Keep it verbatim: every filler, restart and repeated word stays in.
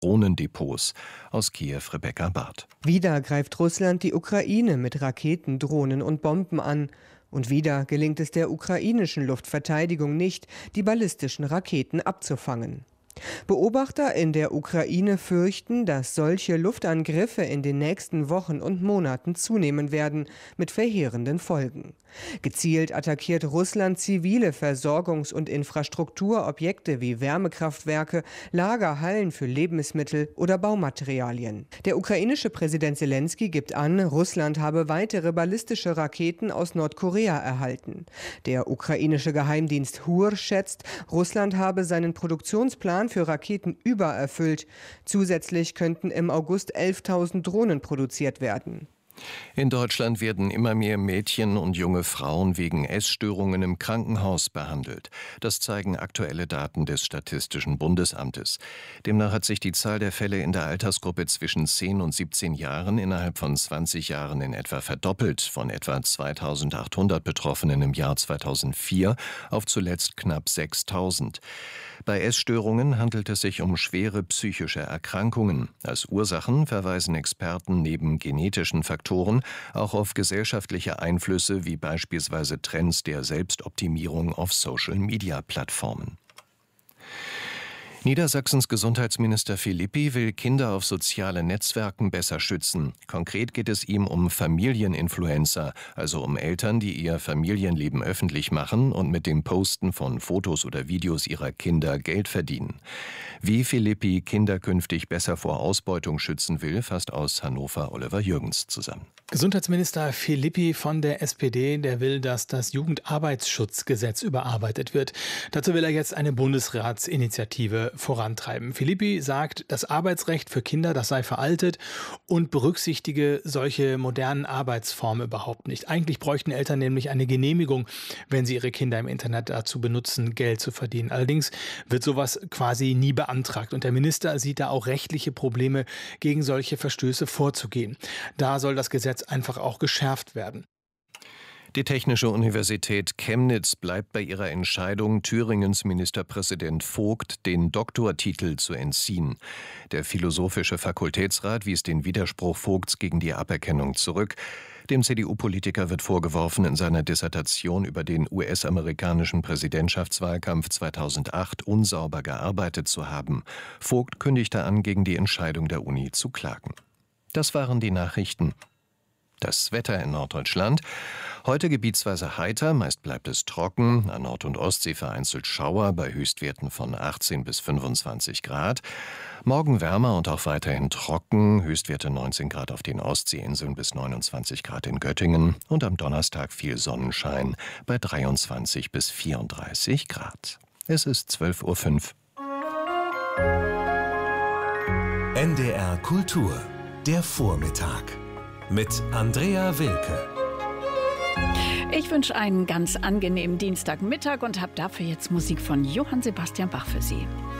Drohnendepots. Aus Kiew Rebecca Barth. Wieder greift Russland die Ukraine mit Raketen, Drohnen und Bomben an. Und wieder gelingt es der ukrainischen Luftverteidigung nicht, die ballistischen Raketen abzufangen. Beobachter in der Ukraine fürchten, dass solche Luftangriffe in den nächsten Wochen und Monaten zunehmen werden, mit verheerenden Folgen. Gezielt attackiert Russland zivile Versorgungs- und Infrastrukturobjekte wie Wärmekraftwerke, Lagerhallen für Lebensmittel oder Baumaterialien. Der ukrainische Präsident Selenskyj gibt an, Russland habe weitere ballistische Raketen aus Nordkorea erhalten. Der ukrainische Geheimdienst H U R schätzt, Russland habe seinen Produktionsplan für Raketen übererfüllt. Zusätzlich könnten im August elftausend Drohnen produziert werden. In Deutschland werden immer mehr Mädchen und junge Frauen wegen Essstörungen im Krankenhaus behandelt. Das zeigen aktuelle Daten des Statistischen Bundesamtes. Demnach hat sich die Zahl der Fälle in der Altersgruppe zwischen zehn und siebzehn Jahren innerhalb von zwanzig Jahren in etwa verdoppelt, von etwa zweitausendachthundert Betroffenen im Jahr zweitausendvier auf zuletzt knapp sechstausend. Bei Essstörungen handelt es sich um schwere psychische Erkrankungen. Als Ursachen verweisen Experten neben genetischen Faktoren auch auf gesellschaftliche Einflüsse wie beispielsweise Trends der Selbstoptimierung auf Social-Media-Plattformen. Niedersachsens Gesundheitsminister Philippi will Kinder auf sozialen Netzwerken besser schützen. Konkret geht es ihm um Familieninfluencer, also um Eltern, die ihr Familienleben öffentlich machen und mit dem Posten von Fotos oder Videos ihrer Kinder Geld verdienen. Wie Philippi Kinder künftig besser vor Ausbeutung schützen will, fasst aus Hannover Oliver Jürgens zusammen. Gesundheitsminister Philippi von der S P D, der will, dass das Jugendarbeitsschutzgesetz überarbeitet wird. Dazu will er jetzt eine Bundesratsinitiative vorantreiben. Philippi sagt, das Arbeitsrecht für Kinder, das sei veraltet und berücksichtige solche modernen Arbeitsformen überhaupt nicht. Eigentlich bräuchten Eltern nämlich eine Genehmigung, wenn sie ihre Kinder im Internet dazu benutzen, Geld zu verdienen. Allerdings wird sowas quasi nie beantragt und der Minister sieht da auch rechtliche Probleme, gegen solche Verstöße vorzugehen. Da soll das Gesetz einfach auch geschärft werden. Die Technische Universität Chemnitz bleibt bei ihrer Entscheidung, Thüringens Ministerpräsident Vogt den Doktortitel zu entziehen. Der Philosophische Fakultätsrat wies den Widerspruch Vogts gegen die Aberkennung zurück. Dem C D U-Politiker wird vorgeworfen, in seiner Dissertation über den U S-amerikanischen Präsidentschaftswahlkampf zweitausendacht unsauber gearbeitet zu haben. Vogt kündigte an, gegen die Entscheidung der Uni zu klagen. Das waren die Nachrichten. Das Wetter in Norddeutschland. Heute gebietsweise heiter, meist bleibt es trocken, an Nord- und Ostsee vereinzelt Schauer bei Höchstwerten von achtzehn bis fünfundzwanzig Grad. Morgen wärmer und auch weiterhin trocken, Höchstwerte neunzehn Grad auf den Ostseeinseln bis neunundzwanzig Grad in Göttingen und am Donnerstag viel Sonnenschein bei dreiundzwanzig bis vierunddreißig Grad. Es ist zwölf Uhr fünf. N D R Kultur, der Vormittag. Mit Andrea Wilke. Ich wünsche einen ganz angenehmen Dienstagmittag und habe dafür jetzt Musik von Johann Sebastian Bach für Sie.